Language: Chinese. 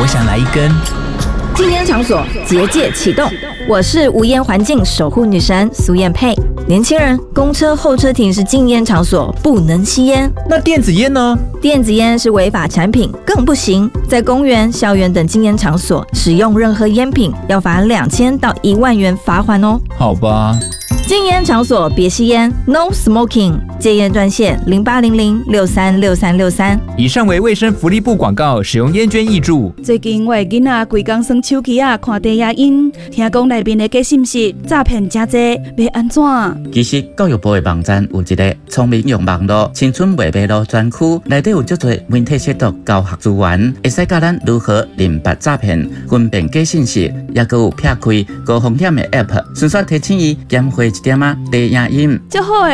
想来一根。 禁烟场所结界启动，我是无烟环境守护女神苏燕佩。年轻人，公车候车亭是禁烟场所，不能吸烟。 那电子烟呢？ 电子烟是违法产品，更不行。在公园、校园等禁烟场所使用任何烟品，要罚2000到1万元罚款哦。 好吧。 禁烟场所别吸烟 ，No Smoking。戒烟专线0800636363。 以上为卫生福利部广告，使用烟捐挹注。 最近我的囡仔规工耍手机看低影音，听讲内面的假信息诈骗真多，要安怎？ 其实教育部的网站有一个聪明用网络青春未迷路专区，内底有足多媒体识读教学资源，会使教咱如何认别诈骗、分辨假信息，也佮有撇开高风险的 App， 顺续提醒伊减花一点低影音。 足好诶！